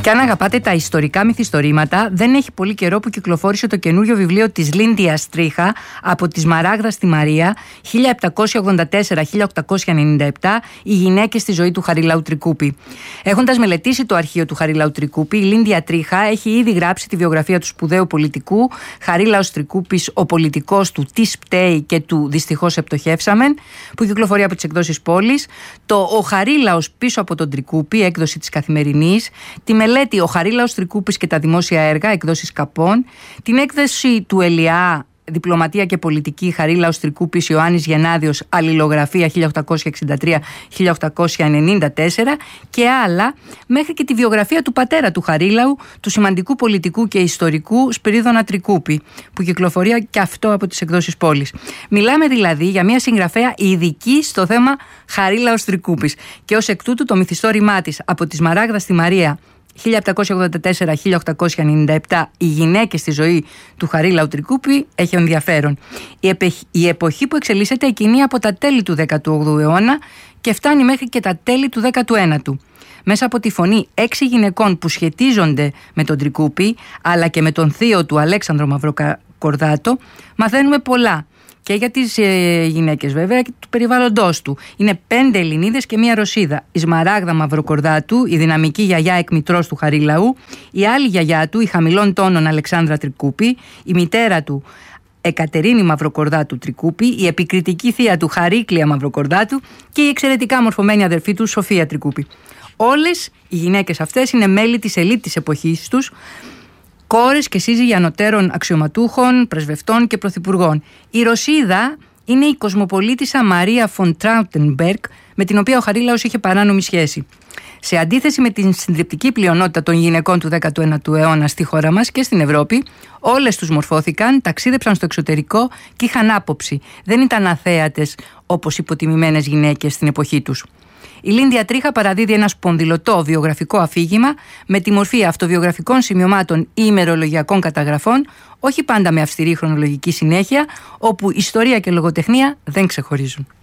Και αν αγαπάτε τα ιστορικά μυθιστορήματα, δεν έχει πολύ καιρό που κυκλοφόρησε το καινούριο βιβλίο της Λίντια Τρίχα από τη Σμαράγδα στη Μαρία, 1784-1897, οι γυναίκες στη ζωή του Χαρίλαου Τρικούπη. Έχοντας μελετήσει το αρχείο του Χαρίλαου Τρικούπη, η Λίντια Τρίχα έχει ήδη γράψει τη βιογραφία του σπουδαίου πολιτικού Χαρίλαος Τρικούπης, ο πολιτικός του «Τι σπταίει» και του «Δυστυχώς επτοχεύσαμεν», που κυκλοφορεί από τις εκδόσεις Πόλης, το «Ο Χαρίλαος πίσω από τον Τρικούπη», έκδοση της Καθημερινής, τη μελέτη «Ο Χαρίλαος Τρικούπης και τα δημόσια έργα», εκδόσεις Καπών, την έκδοση του Ελιά «Διπλωματία και πολιτική», Χαρίλαος Τρικούπης, Ιωάννης Γενάδιος, αλληλογραφία 1863-1894 και άλλα, μέχρι και τη βιογραφία του πατέρα του Χαρίλαου, του σημαντικού πολιτικού και ιστορικού Σπυρίδωνα Τρικούπη, που κυκλοφορεί και αυτό από τις εκδόσεις Πόλης. Μιλάμε δηλαδή για μια συγγραφέα ειδική στο θέμα Χαρίλαος Τρικούπης και ως εκ τούτου το μυθιστόρημά της «Από τη Σμαράγδα στη Μαρία», 1784-1897, οι γυναίκες στη ζωή του Χαρίλαου Τρικούπη, έχει ενδιαφέρον. Η εποχή που εξελίσσεται εκείνη από τα τέλη του 18ου αιώνα και φτάνει μέχρι και τα τέλη του 19ου. Μέσα από τη φωνή 6 γυναικών που σχετίζονται με τον Τρικούπη, αλλά και με τον θείο του Αλέξανδρο Μαυροκορδάτο, μαθαίνουμε πολλά. Και για τις γυναίκες βέβαια και του περιβάλλοντός του. Είναι 5 Ελληνίδες και 1 Ρωσίδα. Η Σμαράγδα Μαυροκορδάτου, η δυναμική γιαγιά εκμητρός του Χαρίλαου, η άλλη γιαγιά του, η χαμηλών τόνων Αλεξάνδρα Τρικούπη, η μητέρα του Εκατερίνη Μαυροκορδάτου Τρικούπη, η επικριτική θεία του Χαρίκλια Μαυροκορδάτου και η εξαιρετικά μορφωμένη αδερφή του Σοφία Τρικούπη. Όλες οι γυναίκες αυτές είναι μέλη της ελίτ της εποχής τους, κόρες και σύζυγοι ανωτέρων αξιωματούχων, πρεσβευτών και πρωθυπουργών. Η Ρωσίδα είναι η κοσμοπολίτισσα Μαρία φον Τράουτενμπεργκ, με την οποία ο Χαρίλαος είχε παράνομη σχέση. Σε αντίθεση με την συντριπτική πλειονότητα των γυναικών του 19ου αιώνα στη χώρα μας και στην Ευρώπη, όλες τους μορφώθηκαν, ταξίδεψαν στο εξωτερικό και είχαν άποψη. Δεν ήταν αθέατες όπως υποτιμημένες γυναίκες στην εποχή τους. Η Λίντια Τρίχα παραδίδει ένα σπονδυλωτό βιογραφικό αφήγημα με τη μορφή αυτοβιογραφικών σημειωμάτων ή ημερολογιακών καταγραφών, όχι πάντα με αυστηρή χρονολογική συνέχεια, όπου ιστορία και λογοτεχνία δεν ξεχωρίζουν.